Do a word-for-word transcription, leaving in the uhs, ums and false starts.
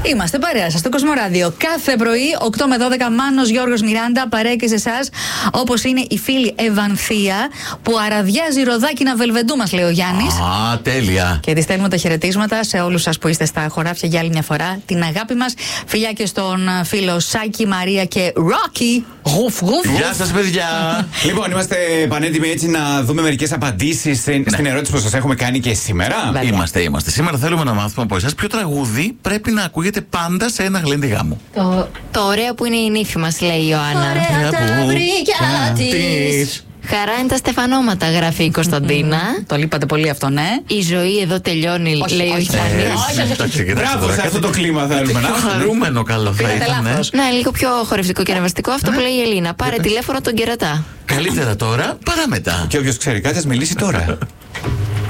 Είμαστε παρέα σας στο Κοσμοράδιο. Κάθε πρωί, οκτώ με δώδεκα, Μάνος Γιώργος Μιράντα, παρέα και σε εσάς, όπως είναι η φίλη Ευανθία, που αραδιάζει ροδάκινα βελβεντού, μας λέει ο Γιάννης. Α, τέλεια. Και τη στέλνουμε τα χαιρετίσματα σε όλους σας που είστε στα χωράφια για άλλη μια φορά. Την αγάπη μας. Φιλιά και στον φίλο Σάκη, Μαρία και Ρόκι. Γουφ, γουφ. Γεια σας, παιδιά. Λοιπόν, είμαστε πανέτοιμοι έτσι να δούμε μερικές απαντήσεις στην, ναι. στην ερώτηση που σας έχουμε κάνει και σήμερα. Βέβαια. Είμαστε, είμαστε. Σήμερα θέλουμε να μάθουμε από εσάς ποιο τραγούδι πρέπει να ακούγεται πάντα σε ένα γλέντι γάμο. Το, το ωραίο που είναι η νύφη μας, λέει η Ιωάννα. Ωραία τα βρήκια της. Χαρά είναι τα στεφανώματα, γράφει η Κωνσταντίνα. Mm, το λείπατε πολύ αυτό, ναι. Η ζωή εδώ τελειώνει, όχι, λέει όχι, ο Γιάννης. Μπράβο, σε αυτό το κλίμα θέλουμε να. Χαρούμενο καλό θα ήταν. Ναι, λίγο πιο χορευτικό και ανεβαστικό αυτό που λέει η Ελίνα. Πάρε τηλέφωνο τον κερατά. Καλύτερα τώρα παρά μετά. Και όποιος ξέρει κάτι, ας μιλήσει τώρα.